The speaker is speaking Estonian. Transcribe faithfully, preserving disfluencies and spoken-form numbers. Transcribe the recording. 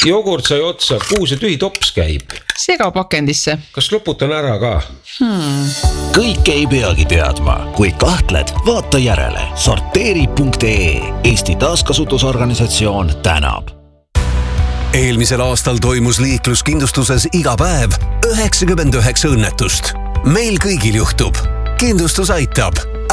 jogurt sai otsa, kuhu see tühi tops käib? Segapakendisse. Kas loputan ära ka? Hmm. Kõike ei peagi teadma. Kui kahtled, vaata järele. Sorteeri punkt ee. Eesti taaskasutusorganisatsioon tänab. Eelmisel aastal toimus liikluskindlustuses iga päev üheksakümmend üheksa õnnetust. Meil kõigil juhtub. Kindlustus aitab.